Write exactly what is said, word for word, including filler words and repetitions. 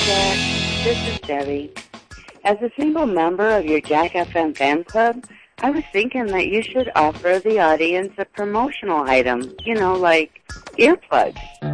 Jack. This is Debbie. As a single member of your Jack F M fan club, I was thinking that you should offer the audience a promotional item, you know, like earplugs.